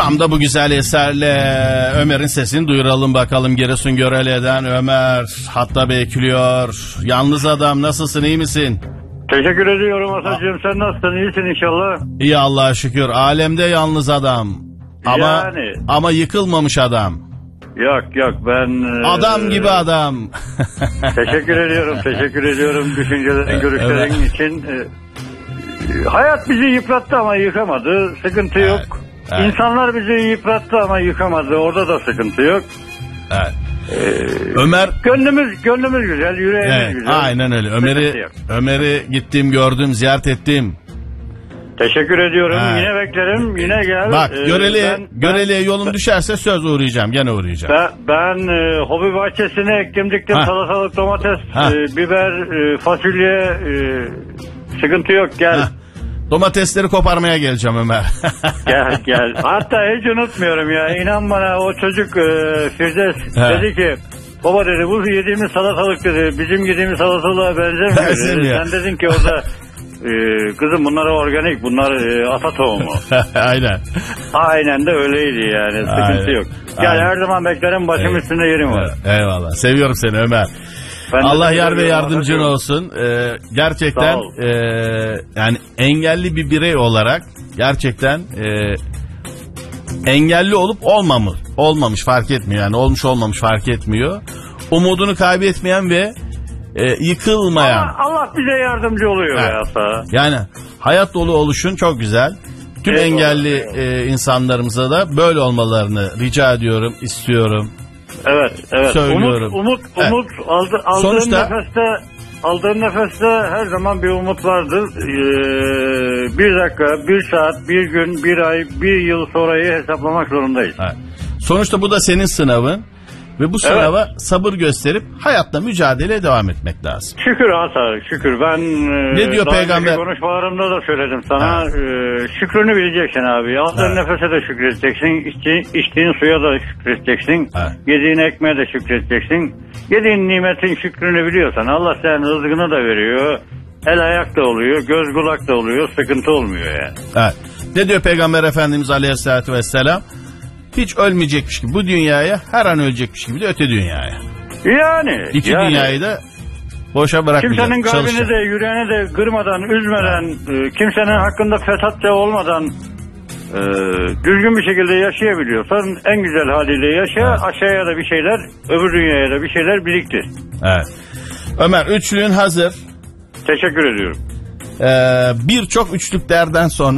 Tam da bu güzel eserle Ömer'in sesini duyuralım bakalım. Giresun Görele'den Ömer hatta bekliyor. Yalnız adam, nasılsın, iyi misin? Teşekkür ediyorum Atacığım, sen nasılsın, iyisin inşallah. İyi Allah'a şükür. Alemde yalnız adam. Ama yıkılmamış adam. Yok ben... Adam gibi adam. Teşekkür ediyorum düşüncelerin, görüşlerin için. Hayat bizi yıprattı ama yıkamadı, sıkıntı yok. Evet. İnsanlar bizi yıprattı ama yıkamadı, orada da sıkıntı yok. Evet. Ömer, gönlümüz güzel, yüreğimiz güzel. Aynen öyle. Ömer'i gittim, gördüm, ziyaret ettim. Teşekkür ediyorum. Yine beklerim. Yine gel. Bak Görele'ye yolum düşerse söz uğrayacağım. Gene uğrayacağım. Ben hobi bahçesine ektim, diktim. Salatalık, domates, biber, fasulye, sıkıntı yok, gel. Domatesleri koparmaya geleceğim Ömer. Gel. Hatta hiç unutmuyorum ya. İnan bana, o çocuk Firdevs dedi ki, baba dedi, bu yediğimiz salatalık dedi, bizim yediğimiz salatalığa benzemiyor. Sen dedin ki orada kızım bunlar organik, bunlar ata tohumu. Aynen de öyleydi yani, sıkıntı yok. Gel, her zaman beklerim, başım üstünde yerim var. Eyvallah, seviyorum seni Ömer. Allah yar ve yardımcın olsun. Gerçekten yani engelli bir birey olarak gerçekten engelli olup olmamış fark etmiyor. Yani olmuş olmamış fark etmiyor. Umudunu kaybetmeyen ve yıkılmayan. Allah bize yardımcı oluyor hayatta. Yani hayat dolu oluşun çok güzel. Tüm engelli insanlarımıza da böyle olmalarını rica ediyorum, istiyorum. Evet. Söylüyorum. Umut aldığın nefeste her zaman bir umut vardır. Bir dakika, bir saat, bir gün, bir ay, bir yıl sonrayı hesaplamak zorundayız. Evet. Sonuçta bu da senin sınavın. Ve bu sınava sabır gösterip hayatta mücadeleye devam etmek lazım. Şükür Hasan, şükür. Ben ne diyor Peygamber? Konuşmalarımda da söyledim sana. Şükrünü bileceksin abi. Aldığın nefese de şükredeceksin. İçtiğin suya da şükredeceksin. Yediğin ekmeğe de şükredeceksin. Yediğin nimetin şükrünü biliyorsan Allah senin rızkını da veriyor. El ayak da oluyor, göz kulak da oluyor. Sıkıntı olmuyor yani. Evet. Ne diyor Peygamber Efendimiz Aleyhisselatü Vesselam? Hiç ölmeyecekmiş gibi bu dünyaya, her an ölecekmiş gibi de öte dünyaya. Yani. İki dünyayı da boşa bırakmayacak. Kimsenin kalbini de yüreğini de kırmadan, üzmeden, kimsenin hakkında fesatça olmadan düzgün bir şekilde yaşayabiliyorsan en güzel haliyle yaşa. Aşağıya da bir şeyler, öbür dünyaya da bir şeyler biriktir. Evet. Ömer, üçlüğün hazır. Teşekkür ediyorum. Birçok üçlüklerden sonra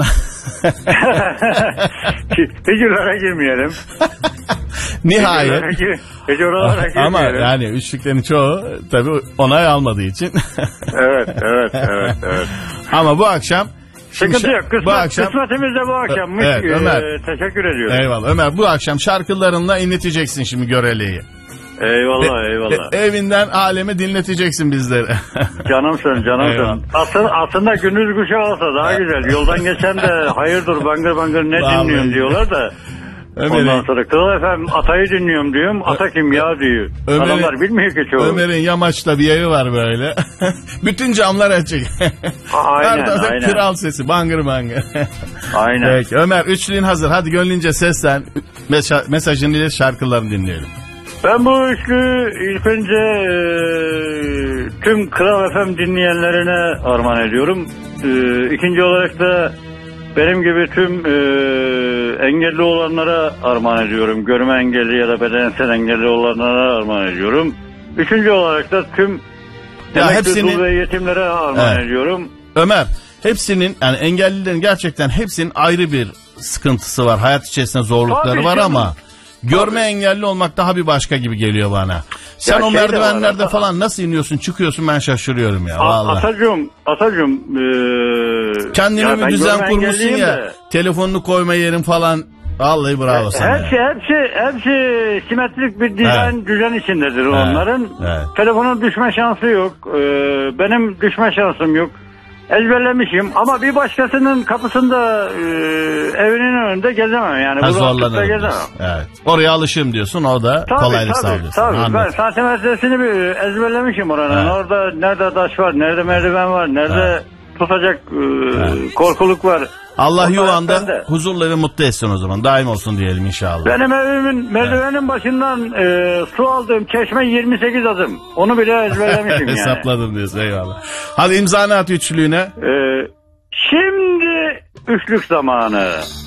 hiç oralara girmeyelim. Nihayet. Hiç oralara girmeyelim. Ama yani üçlüklerin çoğu tabii onay almadığı için. Evet. Ama bu akşam sıkıntı yok. Kısmetimiz de bu akşammış. Evet, Ömer. Teşekkür ediyorum. Eyvallah. Ömer, bu akşam şarkılarınla inleteceksin şimdi Görele'yi. Eyvallah. Evinden aleme dinleteceksin bizleri. Canımsın. Aslında gündüz kuşağı olsa daha güzel. Yoldan geçen de hayırdır bangır ne dinliyorsun diyorlar da. Ondan sonra Kral efendim Atay'ı dinliyorum diyorum. Ata kim ya diyor. Adamlar bilmiyor ki çoğu. Ömer'in yamaçta bir evi var böyle. Bütün camlar açık. Aynen. Kral sesi bangır. Aynen. Peki Ömer, üçlüğün hazır. Hadi gönlünce seslen. Mesajını ile şarkılarını dinleyelim. Ben bu üçlü ilk önce tüm Kral FM dinleyenlerine armağan ediyorum. İkinci olarak da benim gibi tüm engelli olanlara armağan ediyorum. Görme engelli ya da bedensel engelli olanlara armağan ediyorum. Üçüncü olarak da tüm emekli dul ve yetimlere armağan ediyorum. Ömer, hepsinin, yani engellilerin gerçekten hepsinin ayrı bir sıkıntısı var. Hayat içerisinde zorlukları var ama görme engelli olmak daha bir başka gibi geliyor bana. Sen o merdivenlerde falan nasıl iniyorsun, çıkıyorsun, ben şaşırıyorum ya vallahi. Atacığım kendine bir düzen kurmuşsun ya. Telefonunu koyma yerin falan. Vallahi bravo sana. Hepsi simetrik bir düzen içindedir onların. Evet. Telefonun düşme şansı yok. Benim düşme şansım yok. Ezberlemişim ama bir başkasının kapısında evinin önünde gezemem yani. Bu rahatlıkla gezemem. Evet. Oraya alışım diyorsun, o da kolaylık sağlıyor. Tabii. Ben santimetresini ezberlemişim oranın. Evet. Orada nerede taş var, nerede merdiven var, nerede tutacak korkuluk var. Allah yuvanda huzurlu ve mutlu etsin o zaman. Daim olsun diyelim inşallah. Benim evimin merdivenin başından su aldığım çeşme 28 adım. Onu bile ezberlemişim yani. Hesapladım diyorsun, eyvallah. Hadi imzanı at üçlüğüne. Şimdi üçlük zamanı.